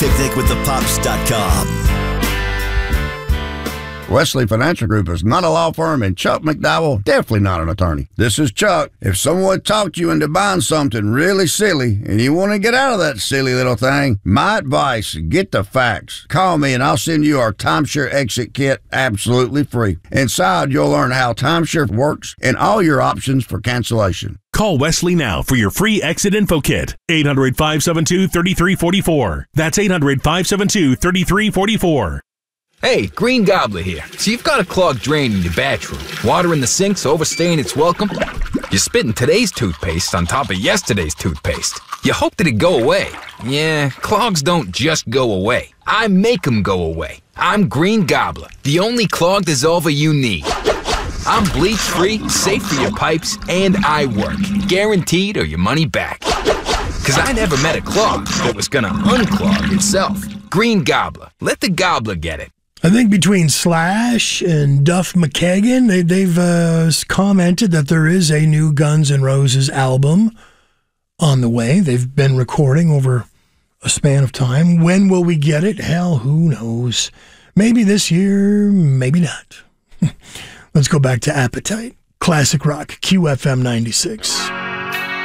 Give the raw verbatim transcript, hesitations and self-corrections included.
picnic with the pops dot com. Wesley Financial Group is not a law firm, and Chuck McDowell, definitely not an attorney. This is Chuck. If someone talked you into buying something really silly and you want to get out of that silly little thing, my advice, get the facts. Call me and I'll send you our Timeshare Exit Kit absolutely free. Inside, you'll learn how timeshare works and all your options for cancellation. Call Wesley now for your free exit info kit. eight hundred, five seven two, three three four four. That's eight hundred, five seven two, three three four four. Hey, Green Gobbler here. So you've got a clogged drain in your bathroom. Water in the sink's overstaying its welcome. You're spitting today's toothpaste on top of yesterday's toothpaste. You hope that it go away. Yeah, clogs don't just go away. I make them go away. I'm Green Gobbler, the only clog dissolver you need. I'm bleach-free, safe for your pipes, and I work. Guaranteed or your money back. Because I never met a clog that was gonna unclog itself. Green Gobbler. Let the gobbler get it. I think between Slash and Duff McKagan, they, they've uh, commented that there is a new Guns N' Roses album on the way. They've been recording over a span of time. When will we get it? Hell, who knows? Maybe this year, maybe not. Let's go back to Appetite. Classic Rock, Q F M ninety-six.